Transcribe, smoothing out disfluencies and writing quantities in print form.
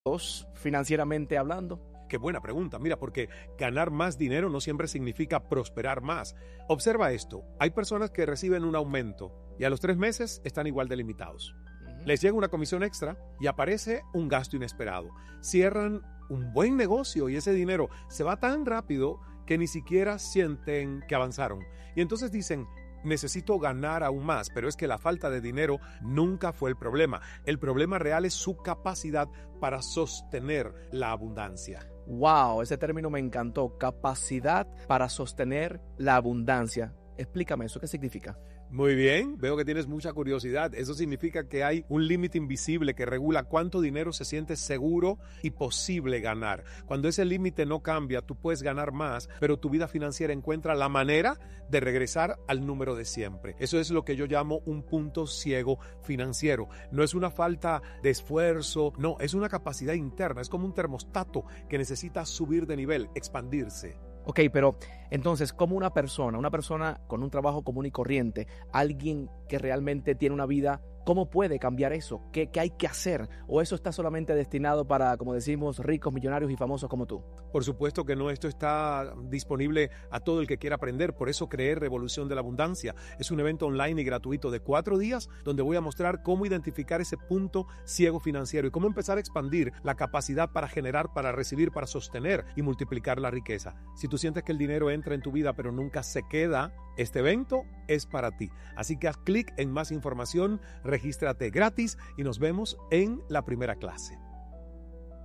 financieramente hablando? Qué buena pregunta. Mira, porque ganar más dinero no siempre significa prosperar más. Observa esto. Hay personas que reciben un aumento y a los 3 meses están igual de limitados. Les llega una comisión extra y aparece un gasto inesperado. Cierran un buen negocio y ese dinero se va tan rápido que ni siquiera sienten que avanzaron. Y entonces dicen, necesito ganar aún más, pero es que la falta de dinero nunca fue el problema. El problema real es su capacidad para sostener la abundancia. Wow, ese término me encantó. Capacidad para sostener la abundancia. Explícame eso, ¿qué significa? Muy bien, veo que tienes mucha curiosidad. Eso significa que hay un límite invisible que regula cuánto dinero se siente seguro y posible ganar. Cuando ese límite no cambia, tú puedes ganar más, pero tu vida financiera encuentra la manera de regresar al número de siempre. Eso es lo que yo llamo un punto ciego financiero. No es una falta de esfuerzo, no, es una capacidad interna, es como un termostato que necesita subir de nivel, expandirse. Ok, pero entonces, ¿cómo una persona con un trabajo común y corriente, alguien que realmente tiene una vida, cómo puede cambiar eso? ¿Qué hay que hacer? ¿O eso está solamente destinado para, como decimos, ricos, millonarios y famosos como tú? Por supuesto que no, esto está disponible a todo el que quiera aprender, por eso creé Revolución de la Abundancia. Es un evento online y gratuito de 4 días donde voy a mostrar cómo identificar ese punto ciego financiero y cómo empezar a expandir la capacidad para generar, para recibir, para sostener y multiplicar la riqueza. Si tú sientes que el dinero entra en tu vida pero nunca se queda, este evento es para ti. Así que haz clic en más información, regístrate gratis y nos vemos en la primera clase.